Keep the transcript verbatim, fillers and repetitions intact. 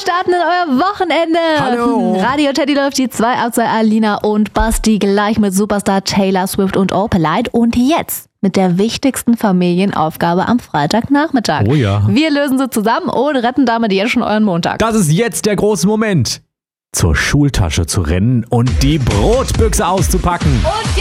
starten in euer Wochenende. Hallo. Radio Teddy läuft die zwei ab, zwei Alina und Basti gleich mit Superstar Taylor Swift und Opalite. Und jetzt mit der wichtigsten Familienaufgabe am Freitagnachmittag. Oh ja. Wir lösen sie zusammen und retten damit jetzt schon euren Montag. Das ist jetzt der große Moment, zur Schultasche zu rennen und die Brotbüchse auszupacken. Und